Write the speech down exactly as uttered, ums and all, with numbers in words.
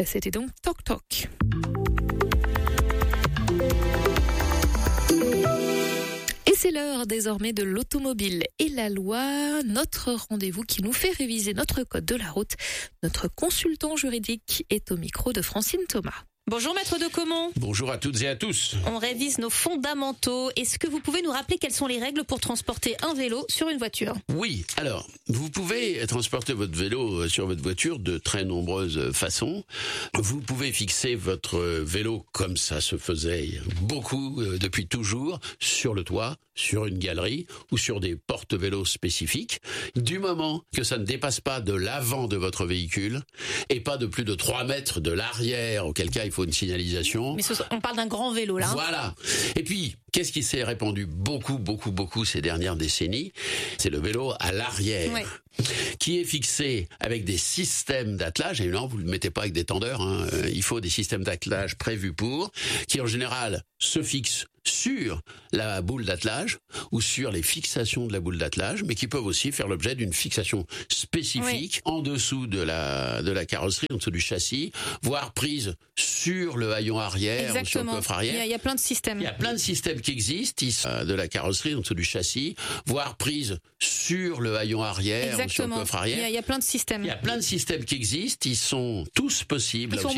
C'était donc Toc Toc. Et c'est l'heure désormais de l'automobile et la loi, notre rendez-vous qui nous fait réviser notre code de la route. Notre consultant juridique est au micro de Francine Thomas. Bonjour Maître de Caumont. Bonjour à toutes et à tous. On révise nos fondamentaux. Est-ce que vous pouvez nous rappeler quelles sont les règles pour transporter un vélo sur une voiture ? Oui, alors, vous pouvez transporter votre vélo sur votre voiture de très nombreuses façons. Vous pouvez fixer votre vélo comme ça se faisait beaucoup euh, depuis toujours, sur le toit, sur une galerie ou sur des porte-vélos spécifiques, du moment que ça ne dépasse pas de l'avant de votre véhicule et pas de plus de trois mètres de l'arrière, auquel cas il faut une signalisation. Mais ce, on parle d'un grand vélo là. Hein. Voilà. Et puis, qu'est-ce qui s'est répandu beaucoup, beaucoup, beaucoup ces dernières décennies ? C'est le vélo à l'arrière. Ouais. Qui est fixé avec des systèmes d'attelage. Et non, vous ne le mettez pas avec des tendeurs. Hein. Il faut des systèmes d'attelage prévus pour, qui en général se fixent sur la boule d'attelage ou sur les fixations de la boule d'attelage, mais qui peuvent aussi faire l'objet d'une fixation spécifique oui. en dessous de la de la carrosserie, en dessous du châssis, voire prise sur le haillon arrière Exactement. ou sur le coffre arrière. Il y, a, il y a plein de systèmes. Il y a plein de systèmes qui existent, de la carrosserie, en dessous du châssis, voire prise sur le haillon arrière Exactement. ou sur le coffre arrière. Il y, a, il y a plein de systèmes. Il y a plein de systèmes qui existent, ils sont tous possibles. Ils sont